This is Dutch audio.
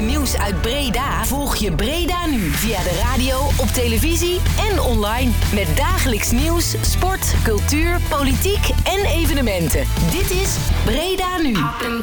nieuws uit Breda volg je Breda nu via de radio, op televisie en online. Met dagelijks nieuws, sport, cultuur, politiek en evenementen. Dit is Breda nu.